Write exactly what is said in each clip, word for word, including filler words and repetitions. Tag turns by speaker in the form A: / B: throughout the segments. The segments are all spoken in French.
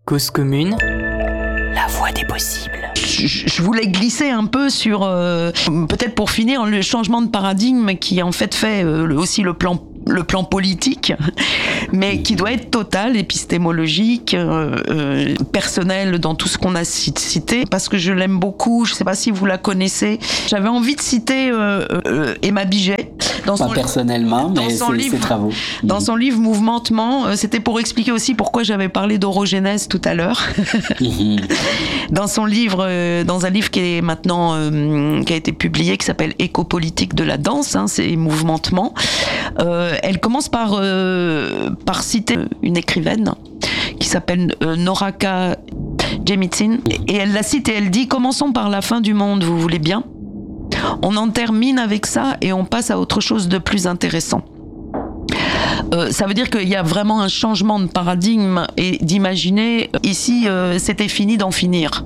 A: Cause commune, la voie des possibles.
B: Je, je voulais glisser un peu sur, euh, peut-être pour finir, le changement de paradigme qui en fait fait euh, le, aussi le plan le plan politique, mais qui doit être total, épistémologique, euh, euh, personnel dans tout ce qu'on a cité, parce que je l'aime beaucoup, je ne sais pas si vous la connaissez. J'avais envie de citer euh, euh, Emma Biget.
C: Dans son, pas personnellement, mais c'est ses travaux.
B: Dans son livre Mouvementement, euh, c'était pour expliquer aussi pourquoi j'avais parlé d'orogénèse tout à l'heure. Dans son livre, euh, dans un livre qui est maintenant, euh, qui a été publié, qui s'appelle Écopolitique de la danse, hein, c'est Mouvementement. Euh, elle commence par, euh, par citer une écrivaine qui s'appelle euh, Noraka Jemisin, et elle la cite et elle dit « Commençons par la fin du monde, vous voulez bien ? On en termine avec ça et on passe à autre chose de plus intéressant. » Euh, ça veut dire qu'il y a vraiment un changement de paradigme et d'imaginer, ici, euh, c'était fini d'en finir.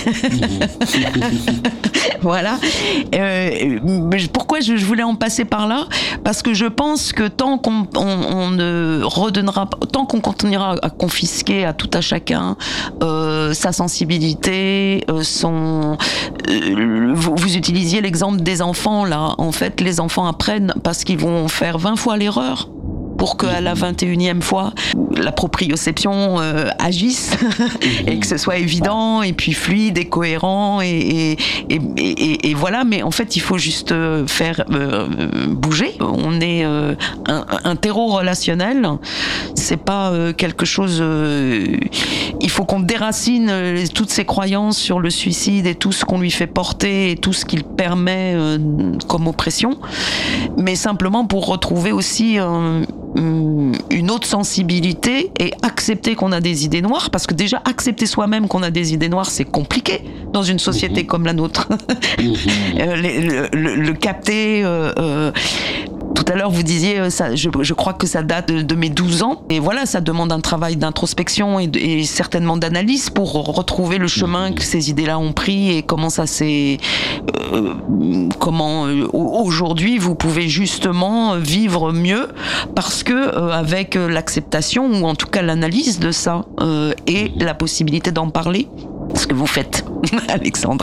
B: Voilà. Euh, pourquoi je, je voulais en passer par là ? Parce que je pense que tant qu'on on, on ne redonnera, tant qu'on continuera à confisquer à tout à chacun euh, sa sensibilité, euh, son, euh, vous, vous utilisiez l'exemple des enfants là. En fait, les enfants apprennent parce qu'ils vont faire vingt fois l'erreur pour qu'à la vingt et unième fois, la proprioception euh, agisse et que ce soit évident et puis fluide et cohérent et, et, et, et, et voilà. Mais en fait, il faut juste faire euh, bouger. On est euh, un, un terreau relationnel. C'est pas euh, quelque chose... Euh, il faut qu'on déracine euh, toutes ces croyances sur le suicide et tout ce qu'on lui fait porter et tout ce qu'il permet euh, comme oppression. Mais simplement pour retrouver aussi... Euh, une autre sensibilité et accepter qu'on a des idées noires, parce que déjà accepter soi-même qu'on a des idées noires, c'est compliqué dans une société mmh. comme la nôtre. Mmh. le, le, le capter euh, euh, tout à l'heure vous disiez ça, je, je crois que ça date de, de mes douze ans et voilà, ça demande un travail d'introspection et, et certainement d'analyse pour retrouver le chemin que ces idées-là ont pris et comment ça s'est euh, comment euh, aujourd'hui vous pouvez justement vivre mieux parce que euh, avec l'acceptation ou en tout cas l'analyse de ça euh, et la possibilité d'en parler, ce que vous faites, Alexandre.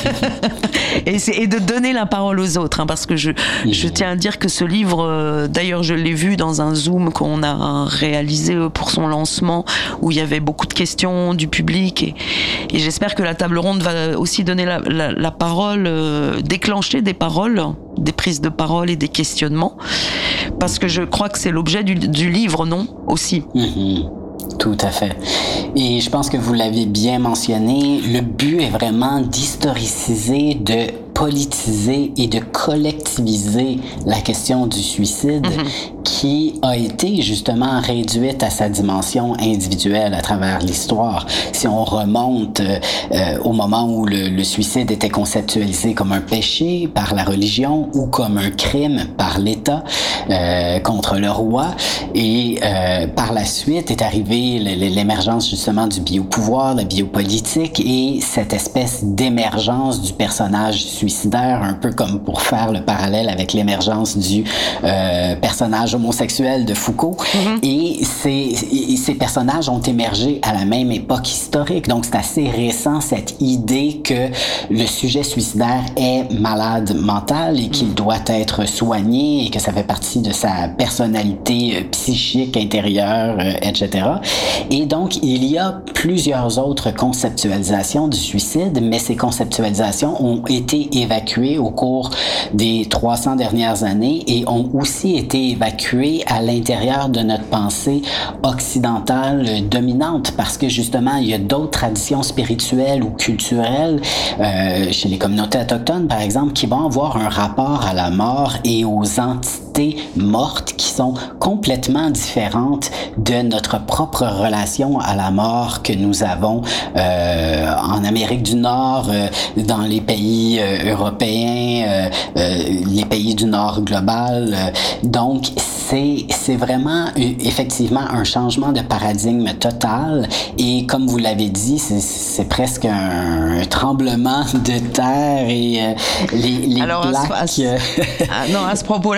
B: et, c'est, et de donner la parole aux autres, hein, parce que je, je tiens à dire que ce livre, euh, d'ailleurs je l'ai vu dans un Zoom qu'on a réalisé pour son lancement, où il y avait beaucoup de questions du public, et, et j'espère que la table ronde va aussi donner la, la, la parole, euh, déclencher des paroles, des prises de parole et des questionnements, parce que je crois que c'est l'objet du, du livre, non ? Aussi.
C: Mm-hmm. Tout à fait. Et je pense que vous l'avez bien mentionné, le but est vraiment d'historiciser, de politiser et de collectiviser la question du suicide mm-hmm. qui a été justement réduite à sa dimension individuelle à travers l'histoire. Si on remonte euh, au moment où le, le suicide était conceptualisé comme un péché par la religion ou comme un crime par l'État euh, contre le roi, et euh, par la suite est arrivée l'émergence justement du biopouvoir, la biopolitique et cette espèce d'émergence du personnage suicidaire, un peu comme pour faire le parallèle avec l'émergence du euh, personnage homosexuel de Foucault. Mm-hmm. Et ces, ces personnages ont émergé à la même époque historique, donc c'est assez récent cette idée que le sujet suicidaire est malade mental et qu'il doit être soigné et que ça fait partie de sa personnalité euh, psychique intérieure, euh, et cetera. Et donc, il y a plusieurs autres conceptualisations du suicide, mais ces conceptualisations ont été évacuées au cours des trois cents dernières années et ont aussi été évacuées à l'intérieur de notre pensée occidentale dominante, parce que justement, il y a d'autres traditions spirituelles ou culturelles, euh, chez les communautés autochtones, par exemple, qui vont avoir un rapport à la mort et aux entités mortes qui sont complètement différentes de notre propre relation à la mort que nous avons euh, en Amérique du Nord, euh, dans les pays euh, européens, euh, euh, les pays du Nord global. Euh, donc, c'est, c'est vraiment euh, effectivement un changement de paradigme total. Et comme vous l'avez dit, c'est, c'est presque un, un tremblement de terre et euh, les, les
B: Alors,
C: plaques...
B: À ce, à ce, ah, non, à ce propos-là, je viens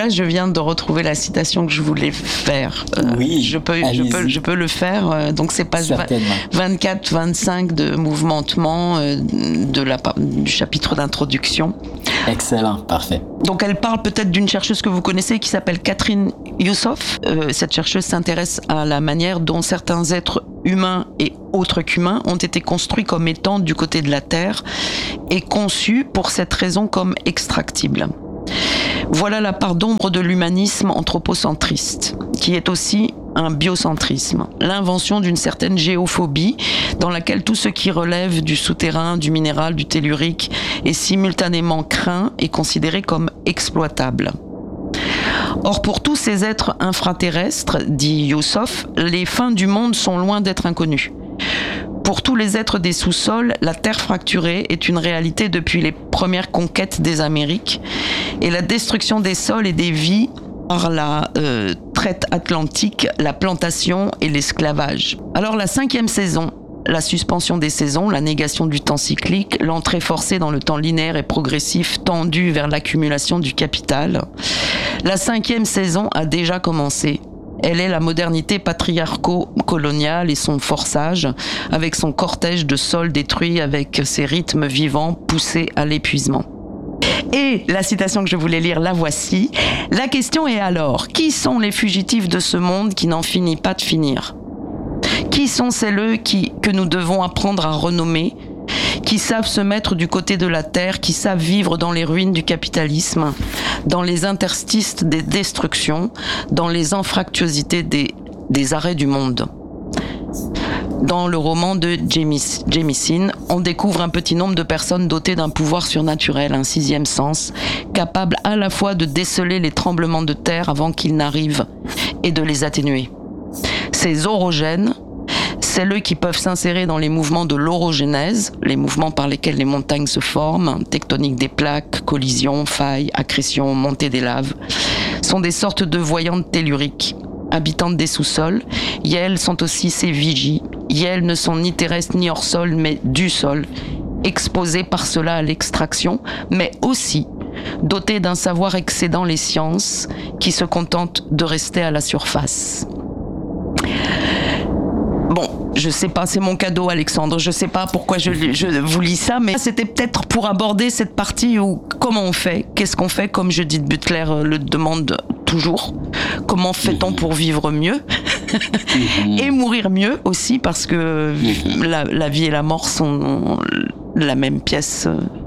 B: viens de retrouver la citation que je voulais faire. Euh,
C: oui,
B: je peux, je peux, je peux le faire. Euh, donc c'est page vingt-quatre vingt-cinq de Mouvementement euh, de la, du chapitre d'introduction.
C: Excellent, parfait.
B: Donc elle parle peut-être d'une chercheuse que vous connaissez qui s'appelle Catherine Youssof. Euh, cette chercheuse s'intéresse à la manière dont certains êtres humains et autres qu'humains ont été construits comme étant du côté de la Terre et conçus pour cette raison comme extractibles. Voilà la part d'ombre de l'humanisme anthropocentriste, qui est aussi un biocentrisme, l'invention d'une certaine géophobie dans laquelle tout ce qui relève du souterrain, du minéral, du tellurique est simultanément craint et considéré comme exploitable. Or, pour tous ces êtres infraterrestres, dit Youssof, les fins du monde sont loin d'être inconnues. Pour tous les êtres des sous-sols, la terre fracturée est une réalité depuis les premières conquêtes des Amériques et la destruction des sols et des vies par la euh, traite atlantique, la plantation et l'esclavage. Alors la cinquième saison, la suspension des saisons, la négation du temps cyclique, l'entrée forcée dans le temps linéaire et progressif tendu vers l'accumulation du capital. La cinquième saison a déjà commencé. Elle est la modernité patriarco-coloniale et son forçage, avec son cortège de sols détruits, avec ses rythmes vivants poussés à l'épuisement. Et la citation que je voulais lire, la voici. La question est alors, qui sont les fugitifs de ce monde qui n'en finit pas de finir ? Qui sont celles qui, que nous devons apprendre à renommer, qui savent se mettre du côté de la terre, qui savent vivre dans les ruines du capitalisme, dans les interstices des destructions, dans les anfractuosités des, des arrêts du monde. Dans le roman de Jamieson, on découvre un petit nombre de personnes dotées d'un pouvoir surnaturel, un sixième sens, capable à la fois de déceler les tremblements de terre avant qu'ils n'arrivent et de les atténuer. Ces orogènes, celles qui peuvent s'insérer dans les mouvements de l'orogénèse, les mouvements par lesquels les montagnes se forment, tectonique des plaques, collisions, failles, accrétions, montée des laves, sont des sortes de voyantes telluriques, habitantes des sous-sols, et elles sont aussi ces vigies, et elles ne sont ni terrestres ni hors sol, mais du sol, exposées par cela à l'extraction, mais aussi dotées d'un savoir excédant les sciences, qui se contentent de rester à la surface. Bon, je sais pas, c'est mon cadeau, Alexandre. Je sais pas pourquoi je, je vous lis ça, mais c'était peut-être pour aborder cette partie où comment on fait, qu'est-ce qu'on fait, comme Judith Butler le demande toujours. Comment fait-on pour vivre mieux et mourir mieux aussi, parce que la, la vie et la mort sont la même pièce.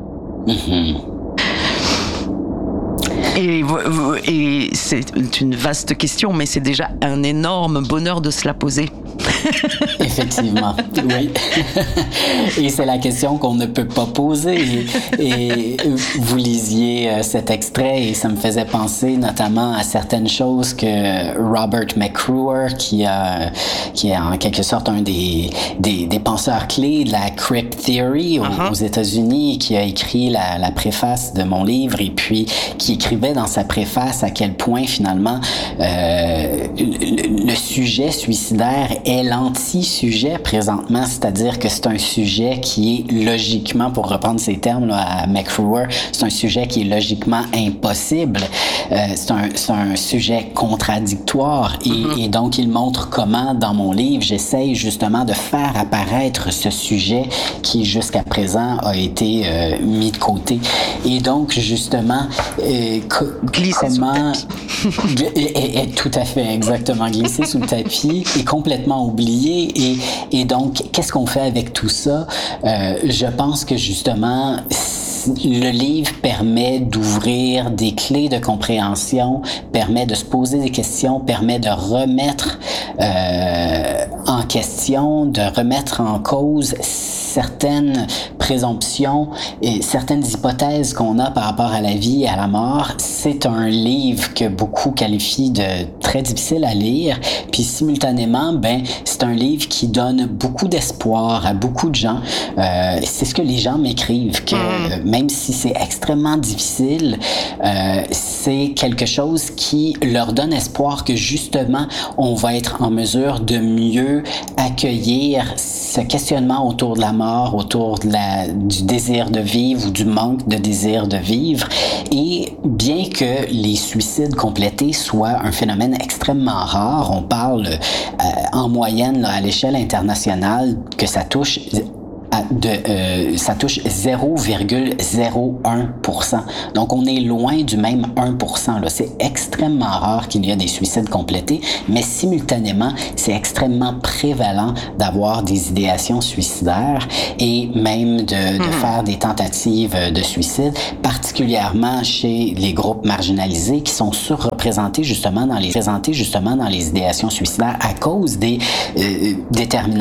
B: Et, et c'est une vaste question, mais c'est déjà un énorme bonheur de se la poser.
C: Effectivement, oui. Et c'est la question qu'on ne peut pas poser. Et, et vous lisiez cet extrait et ça me faisait penser notamment à certaines choses que Robert McCruer, qui, a, qui est en quelque sorte un des, des, des penseurs clés de la Crypt Theory aux, uh-huh. aux États-Unis, qui a écrit la, la préface de mon livre et puis qui écrivait dans sa préface à quel point finalement euh, le, le sujet suicidaire est l'anti-sujet présentement, c'est-à-dire que c'est un sujet qui est logiquement, pour reprendre ces termes là, à McCruer, c'est un sujet qui est logiquement impossible, euh, c'est, un, c'est un sujet contradictoire et, mm-hmm. et donc il montre comment dans mon livre j'essaye justement de faire apparaître ce sujet qui jusqu'à présent a été euh, mis de côté et donc justement euh, co- comment et, et, et tout à fait exactement glisser sous le tapis et complètement oublié et, et donc qu'est-ce qu'on fait avec tout ça? Euh, je pense que justement le livre permet d'ouvrir des clés de compréhension, permet de se poser des questions, permet de remettre euh, en question, de remettre en cause certaines présomptions et certaines hypothèses qu'on a par rapport à la vie et à la mort. C'est un livre que beaucoup qualifient de très difficile à lire, puis simultanément, ben c'est un livre qui donne beaucoup d'espoir à beaucoup de gens. Euh, c'est ce que les gens m'écrivent, que euh, même si c'est extrêmement difficile, euh, c'est quelque chose qui leur donne espoir que justement, on va être en mesure de mieux accueillir ce questionnement autour de la mort mort autour de la, du désir de vivre ou du manque de désir de vivre. Et bien que les suicides complétés soient un phénomène extrêmement rare, on parle euh, en moyenne là, à l'échelle internationale que ça touche De, euh, ça touche zéro virgule zéro un pour cent. Donc, on est loin du même un pour cent. Là. C'est extrêmement rare qu'il y ait des suicides complétés, mais simultanément, c'est extrêmement prévalent d'avoir des idéations suicidaires et même de, de faire des tentatives de suicide, particulièrement chez les groupes marginalisés qui sont surreprésentés justement dans les, présentés justement dans les idéations suicidaires à cause des euh, déterminants